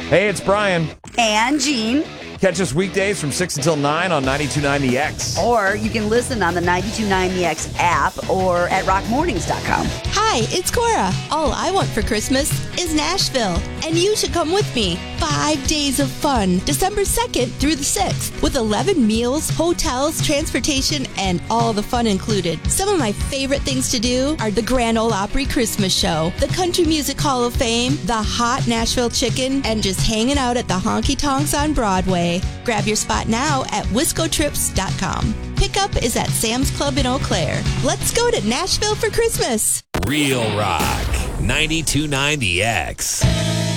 Hey, it's Brian. And Gene. Catch us weekdays from 6 until 9 on 92.9 The X. Or you can listen on the 92.9 The X app or at rockmornings.com. Hi, it's Cora. All I want for Christmas is Nashville, and you should come with me. 5 days of fun, December 2nd through the 6th, with 11 meals, hotels, transportation, and all the fun included. Some of my favorite things to do are the Grand Ole Opry Christmas Show, the Country Music Hall of Fame, the hot Nashville Chicken, and just hanging out at the Honky Tonks on Broadway. Grab your spot now at wiscotrips.com. Pickup is at Sam's Club in Eau Claire. Let's go to Nashville for Christmas. Real Rock, 92.9 The X.